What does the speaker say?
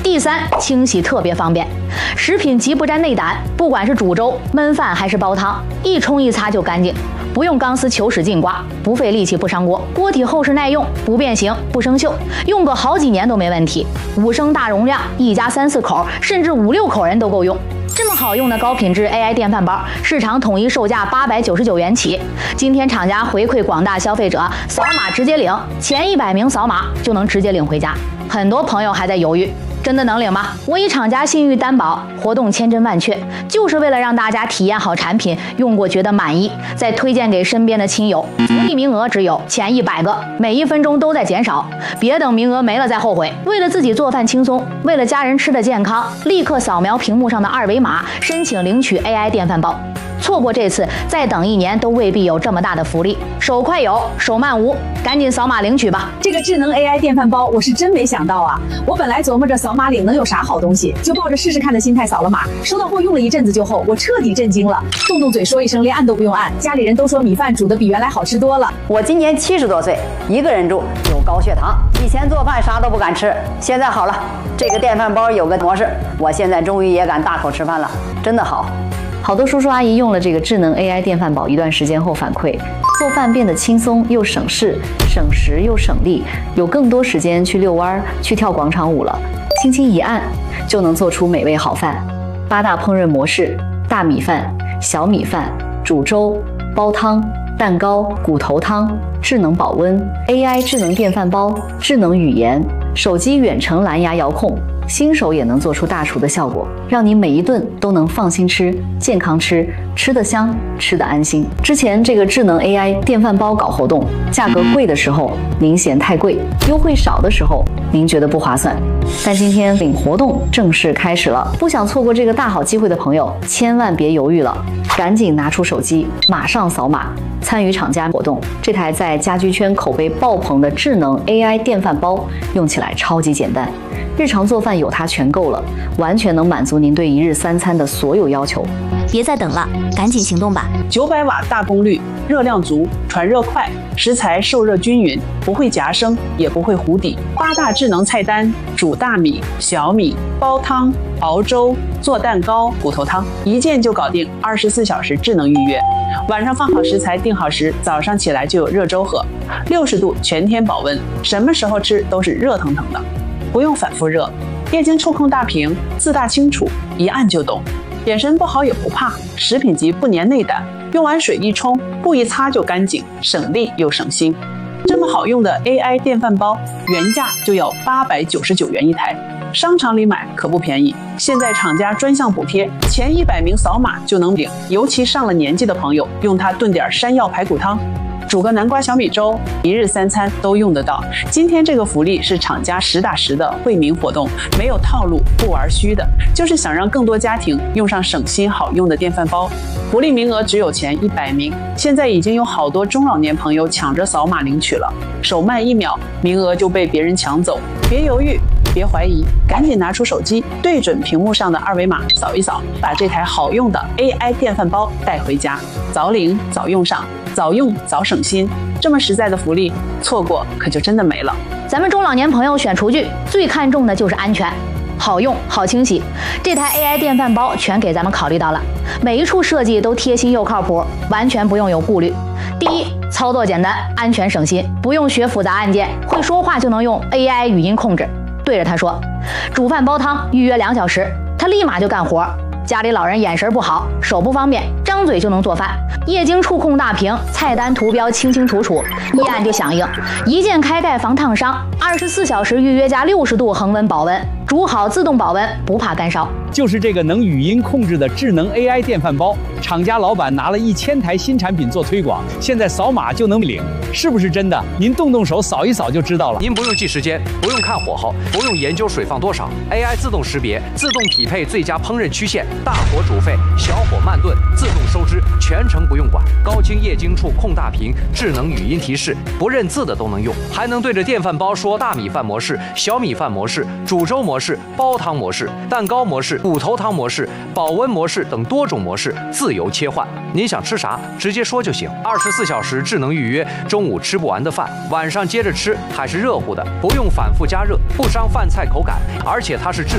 第三，清洗特别方便，食品级不沾内胆，不管是煮粥、焖饭还是煲汤，一冲一擦就干净。不用钢丝球使劲刮，不费力气不伤锅，锅体厚实耐用，不变形不生锈，用个好几年都没问题。5升大容量，一家3、4口，甚至5、6口人都够用。这么好用的高品质 AI 电饭煲，市场统一售价899元起。今天厂家回馈广大消费者，扫码直接领，前100名扫码就能直接领回家。很多朋友还在犹豫，真的能领吗？我以厂家信誉担保，活动千真万确，就是为了让大家体验好产品，用过觉得满意，再推荐给身边的亲友。福利名额只有前100个，每1分钟都在减少，别等名额没了再后悔。为了自己做饭轻松，为了家人吃的健康，立刻扫描屏幕上的2维码，申请领取 AI 电饭煲。错过这次，再等1年都未必有这么大的福利。手快有，手慢无，赶紧扫码领取吧！ 这个智能 AI 电饭煲，我是真没想到啊！我本来琢磨着扫码领能有啥好东西，就抱着试试看的心态扫了码，收到货用了一阵子就后，我彻底震惊了，动嘴说一声，连按都不用按，家里人都说米饭煮的比原来好吃多了。 我今年70多岁，一个人住，有高血糖，以前做饭啥都不敢吃，现在好了，这个电饭煲有个模式，我现在终于也敢大口吃饭了，真的好。 好多叔叔阿姨用了这个智能 AI 电饭煲一段时间后反馈，做饭变得轻松又省事，省时又省力，有更多时间去遛弯、去跳广场舞了。轻轻一按，就能做出美味好饭。8大烹饪模式：大米饭、小米饭、煮粥、煲汤、蛋糕、骨头汤、智能保温、AI 智能电饭煲、智能语言、手机远程蓝牙遥控。新手也能做出大厨的效果，让你每一顿都能放心吃、健康吃，吃得香，吃得安心。之前这个智能 AI 电饭煲搞活动，价格贵的时候您嫌太贵，优惠少的时候您觉得不划算。但今天领活动正式开始了，不想错过这个大好机会的朋友，千万别犹豫了，赶紧拿出手机，马上扫码参与厂家活动。这台在家居圈口碑爆棚的智能 AI 电饭煲，用起来超级简单。日常做饭有它全够了，完全能满足您对1日3餐的所有要求。 别再等了，赶紧行动吧 ！900瓦大功率，热量足，传热快，食材受热均匀，不会夹生，也不会糊底。8大智能菜单：煮大米、小米、煲汤、熬粥、做蛋糕、骨头汤，一键就搞定，24小时智能预约。晚上放好食材，定好时，早上起来就有热粥喝，60度全天保温，什么时候吃都是热腾腾的。不用反复热，液晶触控大屏，自大清楚，一按就懂。眼神不好也不怕，食品级不粘内胆，用完水一冲，布一擦就干净，省力又省心。这么好用的 AI 电饭煲，原价就要899元一台，商场里买可不便宜。现在厂家专项补贴，前100名扫码就能领，尤其上了年纪的朋友，用它炖点山药排骨汤。煮个南瓜小米粥，1日3餐都用得到。今天这个福利是厂家实打实的惠民活动，没有套路，不玩虚的，就是想让更多家庭用上省心好用的电饭煲。福利名额只有前100名，现在已经有好多中老年朋友抢着扫码领取了，手慢1秒，名额就被别人抢走。别犹豫，别怀疑，赶紧拿出手机，对准屏幕上的2维码扫一扫，把这台好用的 AI 电饭煲带回家，早领早用上，早用早省心。这么实在的福利，错过可就真的没了。 咱们中老年朋友选厨具最看重的就是安全，好用好清洗，这台 AI 电饭煲全给咱们考虑到了，每一处设计都贴心又靠谱，完全不用有顾虑。第一，操作简单，安全省心，不用学复杂按键，会说话就能用 AI 语音控制，对着它说煮饭煲汤预约2小时，它立马就干活。家里老人眼神不好，手不方便，张嘴就能做饭。液晶触控大屏，菜单图标清清楚楚，一按就响应，一键开盖防烫伤，24小时预约加60度恒温保温，煮好自动保温，不怕干烧。 就是这个能语音控制的智能 AI 电饭煲，厂家老板拿了1000台新产品做推广，现在扫码就能领，是不是真的？您动手扫一扫就知道了。 您不用记时间，不用看火候，不用研究水放多少 ，AI 自动识别，自动匹配最佳烹饪曲线，大火煮沸，小火慢炖，自动收汁，全程不用管。高清液晶触控大屏，智能语音提示，不认字的都能用，还能对着电饭煲说大米饭模式、小米饭模式、煮粥模式、煲汤模式、蛋糕模式、骨头汤模式、保温模式等多种模式自由切换。您想吃啥，直接说就行。24小时智能预约，中午吃不完的饭，晚上接着吃还是热乎的，不用反复加热，不伤饭菜口感，而且它是